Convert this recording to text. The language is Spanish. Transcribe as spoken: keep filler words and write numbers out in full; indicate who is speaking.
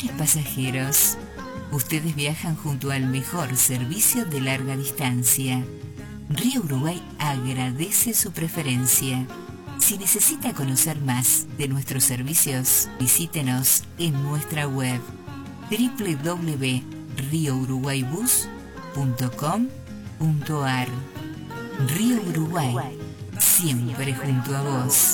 Speaker 1: Amigables pasajeros, ustedes viajan junto al mejor servicio de larga distancia. Río Uruguay agradece su preferencia. Si necesita conocer más de nuestros servicios, visítenos en nuestra web doble u doble u doble u punto río uruguay bus punto com punto ar. Río Uruguay, siempre junto a vos.